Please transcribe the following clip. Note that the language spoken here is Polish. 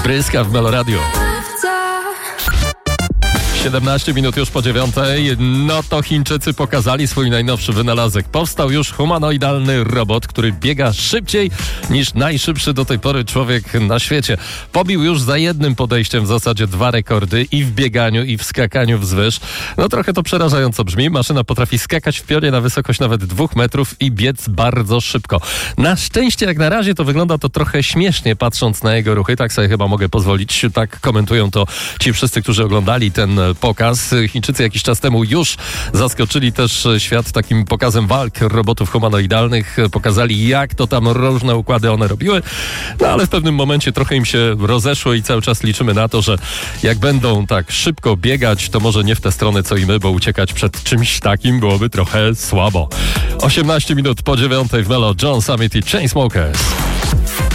Bryska w Meloradio. 17 minut już po 9. No to Chińczycy pokazali swój najnowszy wynalazek. Powstał już humanoidalny robot, który biega szybciej niż najszybszy do tej pory człowiek na świecie. Pobił już za jednym podejściem w zasadzie 2 rekordy i w bieganiu, i w skakaniu wzwyż. No trochę to przerażająco brzmi. Maszyna potrafi skakać w pionie na wysokość nawet 2 metrów i biec bardzo szybko. Na szczęście jak na razie to wygląda to trochę śmiesznie, patrząc na jego ruchy. Tak sobie chyba mogę pozwolić. Tak komentują to ci wszyscy, którzy oglądali ten pokaz. Chińczycy jakiś czas temu już zaskoczyli też świat takim pokazem walk robotów humanoidalnych. Pokazali, jak to tam różne układy one robiły. No ale w pewnym momencie trochę im się rozeszło i cały czas liczymy na to, że jak będą tak szybko biegać, to może nie w tę stronę co i my, bo uciekać przed czymś takim byłoby trochę słabo. 18 minut po 9 w Melo, John Summit i Chainsmokers.